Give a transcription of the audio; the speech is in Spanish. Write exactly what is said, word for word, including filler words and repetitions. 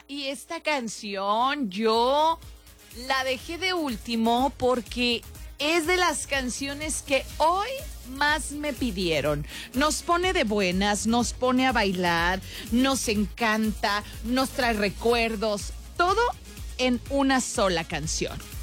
y esta canción yo la dejé de último porque es de las canciones que hoy más me pidieron. Nos pone de buenas, nos pone a bailar, nos encanta, nos trae recuerdos, todo en una sola canción.